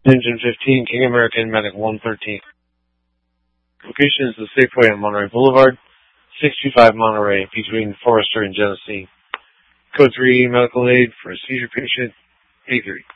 Engine 15, King American, Medic 113. Location is the Safeway on Monterey Boulevard, 625 Monterey, between Forester and Genesee. Code 3 medical aid for a seizure patient, A3.